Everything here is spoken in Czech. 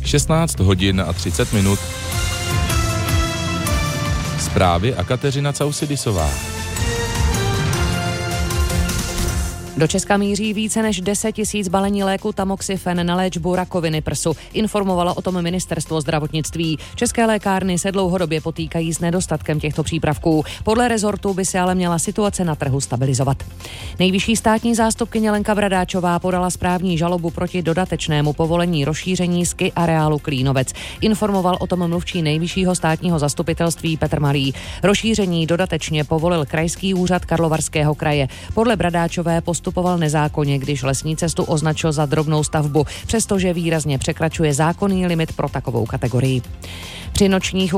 16 hodin a 30 minut. Zprávy a Kateřina Causidisová. Do Česka míří více než 10 000 balení léku Tamoxifen na léčbu rakoviny prsu. Informovalo o tom ministerstvo zdravotnictví. České lékárny se dlouhodobě potýkají s nedostatkem těchto přípravků. Podle rezortu by se ale měla situace na trhu stabilizovat. Nejvyšší státní zástupkyně Lenka Bradáčová podala správní žalobu proti dodatečnému povolení rozšíření ski areálu Klínovec. Informoval o tom mluvčí Nejvyššího státního zastupitelství Petr Malý. Rozšíření dodatečně povolil Krajský úřad Karlovarského kraje. Podle Bradáčové postupoval nezákonně, když lesní cestu označil za drobnou stavbu, přestože výrazně překračuje zákonný limit pro takovou kategorii. Při nočních